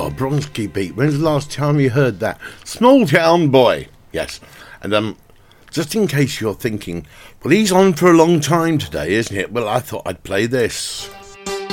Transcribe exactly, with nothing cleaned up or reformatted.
Oh, Bronski Beat. When's the last time you heard that? Small Town Boy. Yes. And um, just in case you're thinking, well, he's on for a long time today, isn't it? Well, I thought I'd play this.